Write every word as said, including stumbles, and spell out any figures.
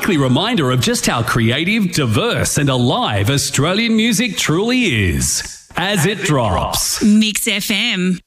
weekly reminder of just how creative, diverse and alive Australian music truly is. As it drops. Mix F M.